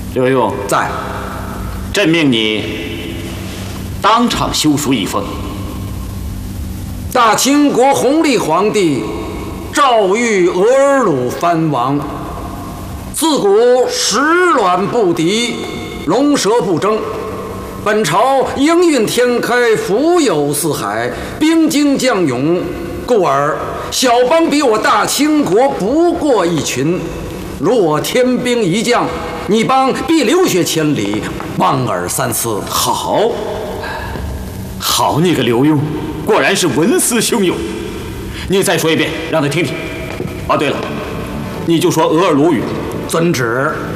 刘墉在。 朕命你当场修书一封。 大清国弘历皇帝诏谕额尔鲁藩王：自古时卵不敌，龙蛇不争。本朝应运天开，福有四海，兵精将勇，故而小邦比我大清国不过一群。如我天兵一将，你邦必流血千里，望尔三思。 好，好你个刘墉，果然是文思汹涌。你再说一遍，让他听听。哦，对了，你就说额尔鲁语。 遵旨。